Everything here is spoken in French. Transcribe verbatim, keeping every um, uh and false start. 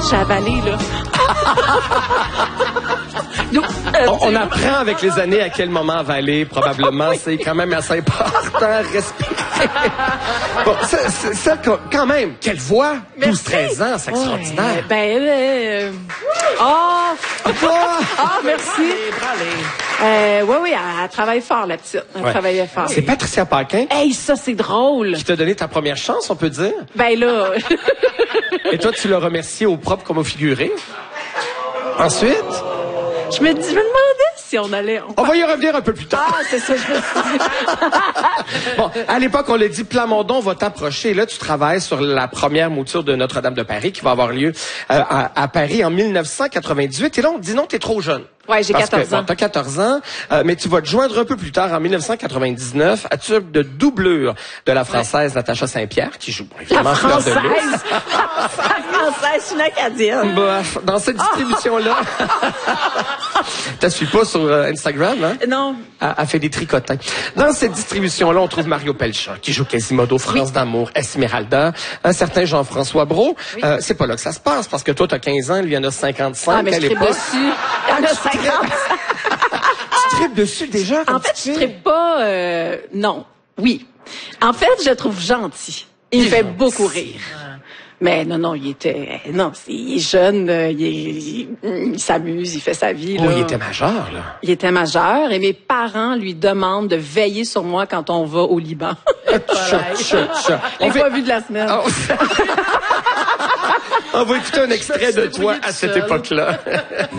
j'ai avalé, là. on, on apprend avec les années à quel moment avaler, probablement. Oui. C'est quand même assez important, respirer. Bon, ça, ça, ça, quand même, quelle voix! douze treize ans, c'est extraordinaire. Ouais, ben, euh... Oh! Ah, merci. Euh, oui, oui, elle, elle travaille fort, la petite. Elle ouais. travaillait fort. C'est Patricia Paquin. Hey, ça, c'est drôle. Qui t'a donné ta première chance, on peut dire? Ben là... Et toi, tu l'as remercié au propre comme au figuré. Ensuite? Je me, je me demandais si on allait... On, on va y revenir un peu plus tard. Ah, c'est ça, je me suis dit. Bon, à l'époque, on l'a dit, Plamondon va t'approcher. Là, tu travailles sur la première mouture de Notre-Dame de Paris qui va avoir lieu euh, à, à Paris en mille neuf cent quatre-vingt-dix-huit. Et là, on dit non, t'es trop jeune. Ouais, j'ai quatorze ans. Bon, t'as quatorze ans, euh, mais tu vas te joindre un peu plus tard, en mille neuf cent quatre-vingt-dix-neuf, à tube de doublure de la Française ouais. Natacha Saint-Pierre, qui joue bon, évidemment Fleur de Lys. La Française, une Acadienne. Bah, dans cette distribution-là, t'as suis pas sur euh, Instagram, hein? Non. Elle, elle fait des tricotins. Dans cette distribution-là, on trouve Mario Pelchat, qui joue Quasimodo, France oui. d'amour, Esmeralda, un certain Jean-François Brault. Oui. Euh, c'est pas là que ça se passe, parce que toi, t'as quinze ans, lui, il en a cinquante-cinq ah, mais à je l'époque. Dessus. Il en a cinquante. Tu tripes dessus déjà? En fait, je tripe pas... Euh, non. Oui. En fait, je le trouve gentil. Il me fait beaucoup rire. Mais non, non, il était... Non, il est jeune, il, il, il s'amuse, il fait sa vie. Oh, là. il était majeur, là. Il était majeur et mes parents lui demandent de veiller sur moi quand on va au Liban. Les fois vu de la semaine. Oh. On va écouter un extrait de toi à cette époque-là.